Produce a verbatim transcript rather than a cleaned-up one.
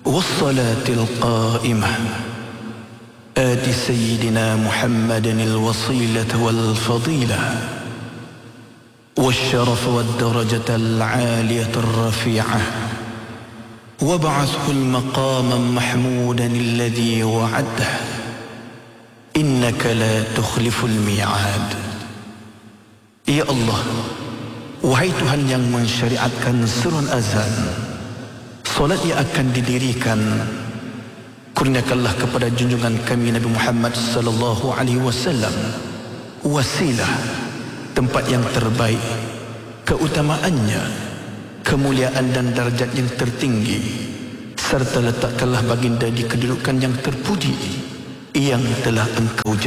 والصلاة القائمة آت سيدنا محمدا الوصيلة والفضيلة والشرف والدرجة العالية الرفيعة وابعثه المقام محمودا الذي وعده إنك لا تخلف الميعاد. Ya Allah, wahai Tuhan yang mensyariatkan surun azan, solat yang akan didirikan, kurniakanlah kepada junjungan kami Nabi Muhammad sallallahu alaihi wasallam wasilah, tempat yang terbaik, keutamaannya, kemuliaan dan darjat yang tertinggi, serta letakkanlah baginda di kedudukan yang terpuji yang telah engkau